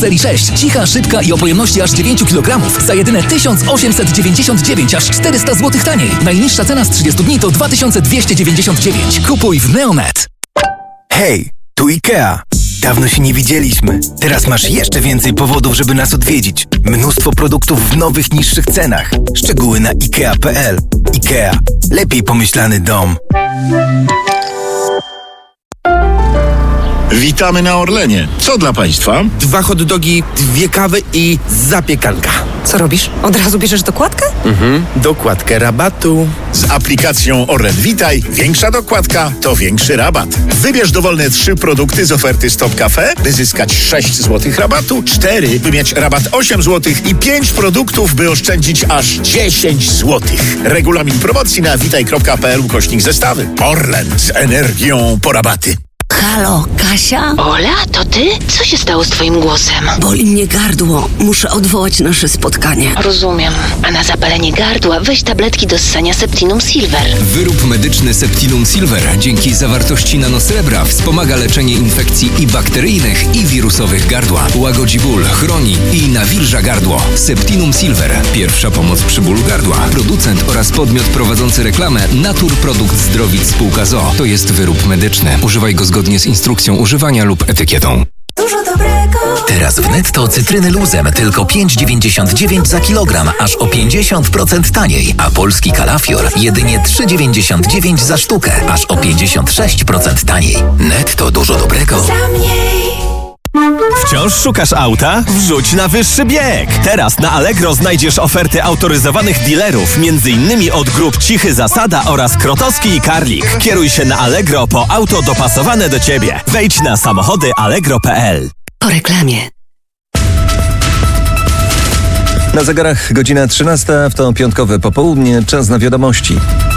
serii 6. Cicha, szybka i o pojemności aż 9 kg. Za jedyne 1899, aż 400 zł taniej. Najniższa cena z 30 dni to 2299. Kupuj w Neonet. Hej, tu IKEA. Dawno się nie widzieliśmy. Teraz masz jeszcze więcej powodów, żeby nas odwiedzić. Mnóstwo produktów w nowych, niższych cenach. Szczegóły na ikea.pl. IKEA. Lepiej pomyślany dom. Witamy na Orlenie. Co dla Państwa? 2 hot dogi, 2 kawy i zapiekanka. Co robisz? Od razu bierzesz dokładkę? Dokładkę rabatu. Z aplikacją Orlen Witaj większa dokładka to większy rabat. Wybierz dowolne 3 produkty z oferty Stop Cafe, by zyskać 6 zł rabatu, 4, by mieć rabat 8 zł i 5 produktów, by oszczędzić aż 10 zł. Regulamin promocji na witaj.pl/zestawy. Orlen z energią po rabaty. Halo, Kasia? Ola, to ty? Co się stało z twoim głosem? Boli mnie gardło. Muszę odwołać nasze spotkanie. Rozumiem. A na zapalenie gardła weź tabletki do ssania Septinum Silver. Wyrób medyczny Septinum Silver dzięki zawartości nanosrebra wspomaga leczenie infekcji i bakteryjnych, i wirusowych gardła. Łagodzi ból, chroni i nawilża gardło. Septinum Silver. Pierwsza pomoc przy bólu gardła. Producent oraz podmiot prowadzący reklamę Naturprodukt Zdrowit Spółka ZOO. To jest wyrób medyczny. Używaj go zgodnie z instrukcją używania lub etykietą. Dużo dobrego. Teraz w Netto cytryny luzem tylko 5,99 za kilogram, aż o 50% taniej, a polski kalafior jedynie 3,99 za sztukę, aż o 56% taniej. Netto dużo dobrego. Za mniej. Wciąż szukasz auta? Wrzuć na wyższy bieg! Teraz na Allegro znajdziesz oferty autoryzowanych dealerów, m.in. od grup Cichy Zasada oraz Krotowski i Karlik. Kieruj się na Allegro po auto dopasowane do Ciebie. Wejdź na samochody allegro.pl. Po reklamie. Na zegarach godzina 13, w to piątkowe popołudnie, czas na wiadomości.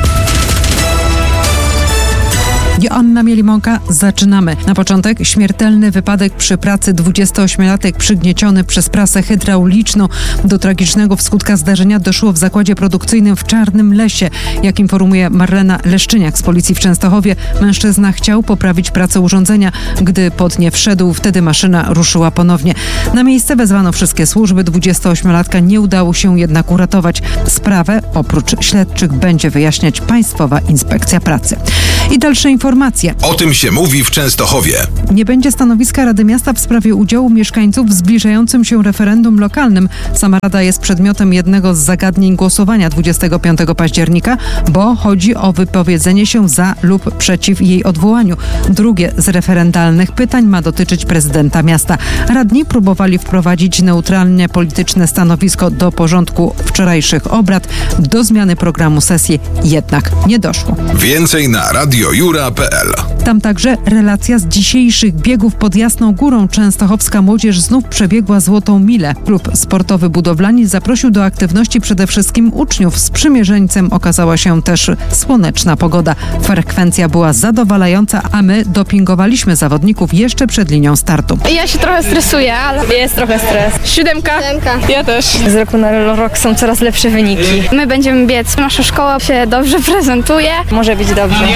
Joanna Mielimonka, zaczynamy. Na początek śmiertelny wypadek przy pracy. 28-latek przygnieciony przez prasę hydrauliczną. Do tragicznego w skutkach zdarzenia doszło w zakładzie produkcyjnym w Czarnym Lesie. Jak informuje Marlena Leszczyniak z policji w Częstochowie, mężczyzna chciał poprawić pracę urządzenia. Gdy pod nie wszedł, wtedy maszyna ruszyła ponownie. Na miejsce wezwano wszystkie służby. 28-latka nie udało się jednak uratować. Sprawę oprócz śledczych będzie wyjaśniać Państwowa Inspekcja Pracy. I dalsze informacje. O tym się mówi w Częstochowie. Nie będzie stanowiska Rady Miasta w sprawie udziału mieszkańców w zbliżającym się referendum lokalnym. Sama Rada jest przedmiotem jednego z zagadnień głosowania 25 października, bo chodzi o wypowiedzenie się za lub przeciw jej odwołaniu. Drugie z referendalnych pytań ma dotyczyć prezydenta miasta. Radni próbowali wprowadzić neutralnie polityczne stanowisko do porządku wczorajszych obrad. Do zmiany programu sesji jednak nie doszło. Więcej na radiojura.pl. Tam także relacja z dzisiejszych biegów pod Jasną Górą. Częstochowska młodzież znów przebiegła złotą milę. Klub sportowy Budowlani zaprosił do aktywności przede wszystkim uczniów. Sprzymierzeńcem okazała się też słoneczna pogoda. Frekwencja była zadowalająca, a my dopingowaliśmy zawodników jeszcze przed linią startu. Ja się trochę stresuję, ale jest trochę stres. 7. Ja też. Z roku na rok są coraz lepsze wyniki. My będziemy biec. Nasza szkoła się dobrze prezentuje. Może być dobrze.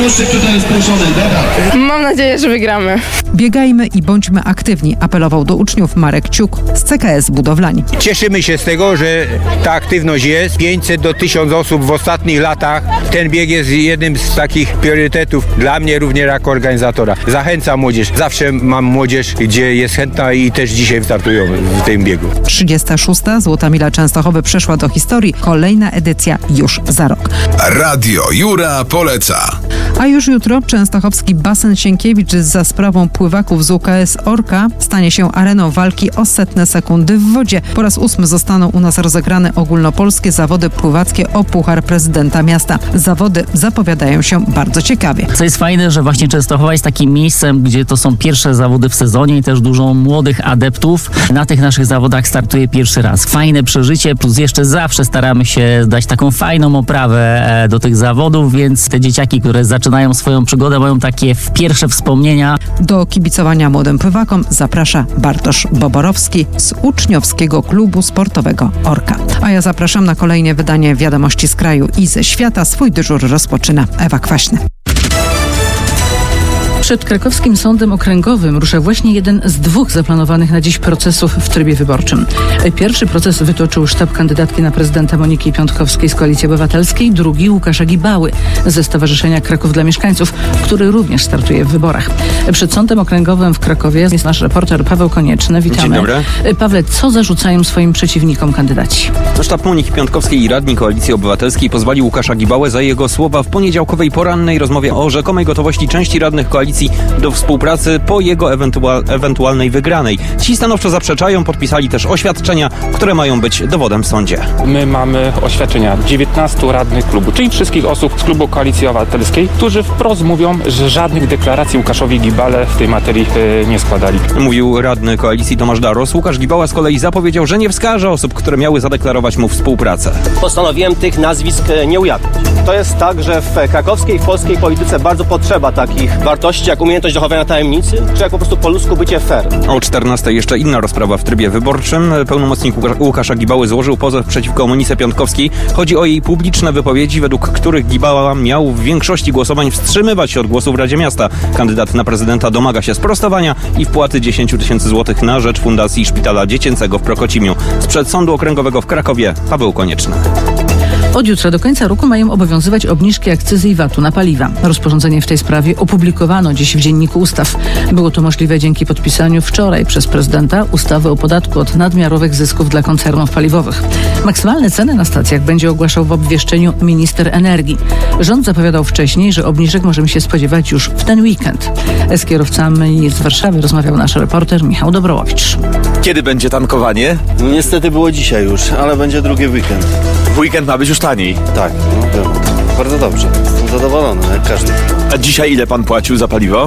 Mam nadzieję, że wygramy. Biegajmy i bądźmy aktywni, apelował do uczniów Marek Ciuk z CKS Budowlani. Cieszymy się z tego, że ta aktywność jest. 500 do 1000 osób w ostatnich latach. Ten bieg jest jednym z takich priorytetów dla mnie również jako organizatora. Zachęcam młodzież. Zawsze mam młodzież, gdzie jest chętna i też dzisiaj startują w tym biegu. 36. Złota Mila Częstochowy przeszła do historii. Kolejna edycja już za rok. Radio Jura poleca. A już jutro częstochowski basen Sienkiewicz za sprawą pływaków z UKS Orka stanie się areną walki o setne sekundy w wodzie. Po raz 8 zostaną u nas rozegrane ogólnopolskie zawody pływackie o Puchar Prezydenta Miasta. Zawody zapowiadają się bardzo ciekawie. Co jest fajne, że właśnie Częstochowa jest takim miejscem, gdzie to są pierwsze zawody w sezonie i też dużo młodych adeptów na tych naszych zawodach startuje pierwszy raz. Fajne przeżycie, plus jeszcze zawsze staramy się dać taką fajną oprawę do tych zawodów, więc te dzieciaki, które zaczynają swoją przygodę, mają takie pierwsze wspomnienia. Do kibicowania młodym pływakom zaprasza Bartosz Boborowski z Uczniowskiego Klubu Sportowego Orka. A ja zapraszam na kolejne wydanie Wiadomości z kraju i ze świata. Swój dyżur rozpoczyna Ewa Kwaśny. Przed krakowskim sądem okręgowym rusza właśnie jeden z 2 zaplanowanych na dziś procesów w trybie wyborczym. Pierwszy proces wytoczył sztab kandydatki na prezydenta Moniki Piątkowskiej z Koalicji Obywatelskiej, drugi Łukasza Gibały ze Stowarzyszenia Kraków dla Mieszkańców, który również startuje w wyborach. Przed sądem okręgowym w Krakowie jest nasz reporter Paweł Konieczny. Witamy. Dzień dobry. Pawle, co zarzucają swoim przeciwnikom kandydaci? Sztab Moniki Piątkowskiej i radni Koalicji Obywatelskiej pozwali Łukasza Gibałę za jego słowa w poniedziałkowej porannej rozmowie o rzekomej gotowości części radnych koalicji do współpracy po jego ewentualnej wygranej. Ci stanowczo zaprzeczają, podpisali też oświadczenia, które mają być dowodem w sądzie. My mamy oświadczenia 19 radnych klubu, czyli wszystkich osób z klubu Koalicji Obywatelskiej, którzy wprost mówią, że żadnych deklaracji Łukaszowi Gibale w tej materii nie składali. Mówił radny koalicji Tomasz Daros. Łukasz Gibała z kolei zapowiedział, że nie wskaże osób, które miały zadeklarować mu współpracę. Postanowiłem tych nazwisk nie ujawnić. To jest tak, że w krakowskiej, w polskiej polityce bardzo potrzeba takich wartości, jak umiejętność dochowania tajemnicy, czy jak po prostu po ludzku bycie fair. O 14 jeszcze inna rozprawa w trybie wyborczym. Pełnomocnik Łukasza Gibały złożył pozew przeciwko Monice Piątkowskiej. Chodzi o jej publiczne wypowiedzi, według których Gibała miał w większości głosowań wstrzymywać się od głosu w Radzie Miasta. Kandydat na prezydenta domaga się sprostowania i wpłaty 10 000 złotych na rzecz Fundacji Szpitala Dziecięcego w Prokocimiu. Sprzed Sądu Okręgowego w Krakowie Paweł Konieczny. Od jutra do końca roku mają obowiązywać obniżki akcyzy i VAT-u na paliwa. Rozporządzenie w tej sprawie opublikowano dziś w Dzienniku Ustaw. Było to możliwe dzięki podpisaniu wczoraj przez prezydenta ustawy o podatku od nadmiarowych zysków dla koncernów paliwowych. Maksymalne ceny na stacjach będzie ogłaszał w obwieszczeniu minister energii. Rząd zapowiadał wcześniej, że obniżek możemy się spodziewać już w ten weekend. Z kierowcami z Warszawy rozmawiał nasz reporter Michał Dobrołowicz. Kiedy będzie tankowanie? No niestety było dzisiaj już, ale będzie drugi weekend. W weekend ma być już taniej. Tak, no wiadomo. Bardzo dobrze. Jestem zadowolony, jak każdy. A dzisiaj ile pan płacił za paliwo?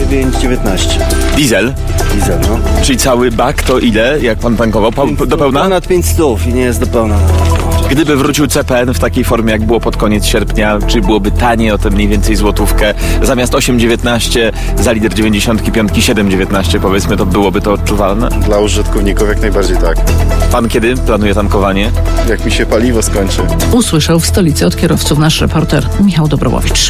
9,19. Diesel? Diesel, no. Czyli cały bak to ile, jak pan tankował? Do pełna? Ponad 500 i nie jest do pełna. Gdyby wrócił CPN w takiej formie, jak było pod koniec sierpnia, czy byłoby taniej o te mniej więcej złotówkę? Zamiast 8,19 za litr 95, 7,19 powiedzmy, to byłoby to odczuwalne? Dla użytkowników jak najbardziej tak. Pan kiedy planuje tankowanie? Jak mi się paliwo skończy. Usłyszał w stolicy od kierowców nasz reporter Michał Dobrołowicz.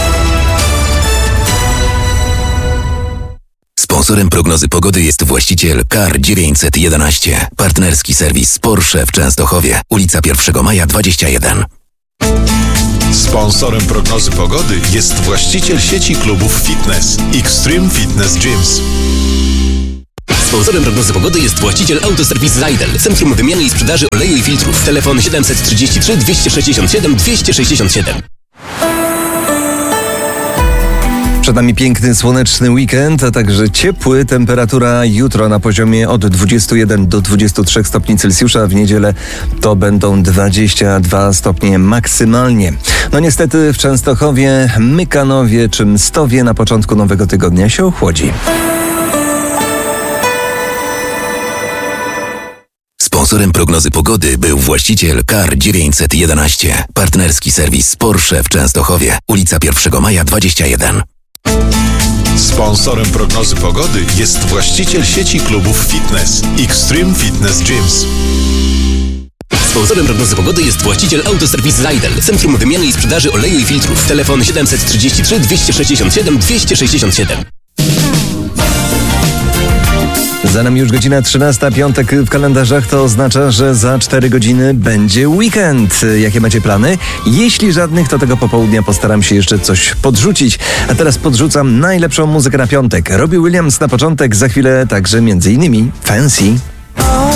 Sponsorem prognozy pogody jest właściciel Car 911. Partnerski serwis Porsche w Częstochowie. Ulica 1 Maja 21. Sponsorem prognozy pogody jest właściciel sieci klubów fitness Extreme Fitness Gyms. Sponsorem prognozy pogody jest właściciel Autoserwis Zajdel. Centrum wymiany i sprzedaży oleju i filtrów. Telefon 733 267 267. Przed nami piękny, słoneczny weekend, a także ciepły. Temperatura jutro na poziomie od 21 do 23 stopni Celsjusza. W niedzielę to będą 22 stopnie maksymalnie. No niestety w Częstochowie, Mykanowie czy Mstowie na początku nowego tygodnia się ochłodzi. Sponsorem prognozy pogody był właściciel Car 911. Partnerski serwis Porsche w Częstochowie. Ulica 1 Maja 21. Sponsorem prognozy pogody jest właściciel sieci klubów fitness Extreme Fitness Gyms. Sponsorem prognozy pogody jest właściciel Autoserwis Zajdel. Centrum wymiany i sprzedaży oleju i filtrów. Telefon 733 267 267. Za nami już godzina 13, piątek w kalendarzach, to oznacza, że za 4 godziny będzie weekend. Jakie macie plany? Jeśli żadnych, to tego popołudnia postaram się jeszcze coś podrzucić. A teraz podrzucam najlepszą muzykę na piątek. Robbie Williams na początek, za chwilę także m.in. Fancy.